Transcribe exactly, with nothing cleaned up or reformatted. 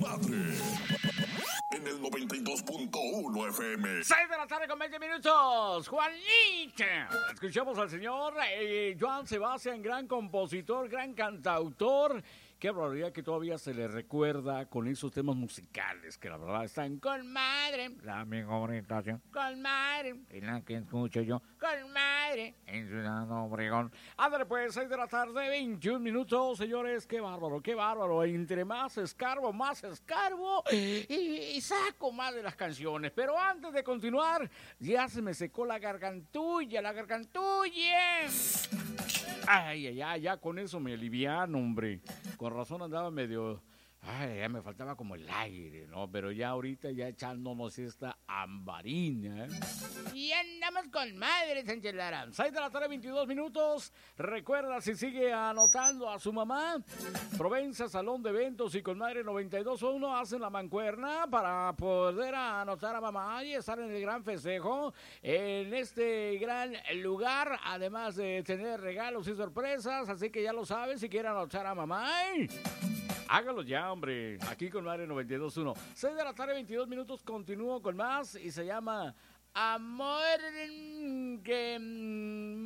madre. En el noventa y dos punto uno F M. seis de la tarde con veinte minutos. Juanita. Escuchamos al señor eh, Joan Sebastián, gran compositor, gran cantautor. Qué barbaridad que todavía se le recuerda con esos temas musicales que la verdad están con madre. La mejor estación con madre. En la que escucho yo con madre. En Ciudad Obregón. Ándale pues, seis de la tarde, veintiún minutos. Señores, qué bárbaro, qué bárbaro. Entre más escarbo, más escarbo. Y, y saco más de las canciones. Pero antes de continuar, ya se me secó la gargantulla, la gargantulla. Ay, ay, ay, ya con eso me alivian, hombre. Con razón andaba medio... Ay, ya me faltaba como el aire, ¿no? Pero ya ahorita ya echándonos esta ambarina, ¿eh? Y andamos con madre, Sánchez Lara. seis de la tarde, veintidós minutos. Recuerda, si sigue anotando a su mamá, Provenza, Salón de Eventos y con madre noventa y dos punto uno hacen la mancuerna para poder anotar a mamá y estar en el gran festejo en este gran lugar, además de tener regalos y sorpresas. Así que ya lo saben, si quieren anotar a mamá, ¿eh? Hágalo ya, hombre. Aquí con madre noventa y dos punto uno. seis de la tarde, veintidós minutos. Continúo con más y se llama Amor que